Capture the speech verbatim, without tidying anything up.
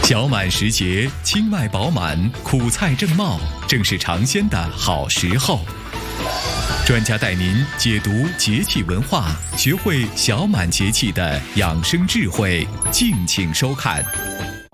小满时节，青麦饱满，苦菜正茂，正是尝鲜的好时候。专家带您解读节气文化，学会小满节气的养生智慧，敬请收看。